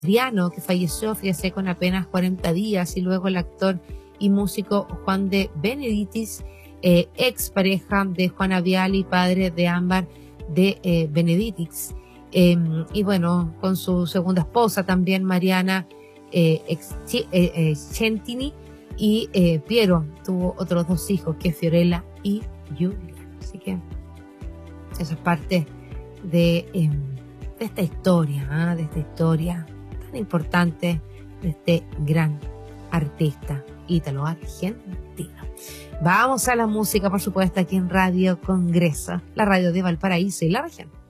Adriano, que falleció, fíjese, con apenas 40 días, y luego el actor y músico Juan de Benedictis, ex pareja de Juana Viale y padre de Ámbar de Benedictis. Y bueno, con su segunda esposa también, Mariana Centini, y Piero tuvo otros 2 hijos, que es Fiorella y Giulia. Así que eso es parte de esta historia, de esta historia tan importante de este gran artista ítalo-argentino. Vamos a la música, por supuesto, aquí en Radio Congreso, la radio de Valparaíso y la región.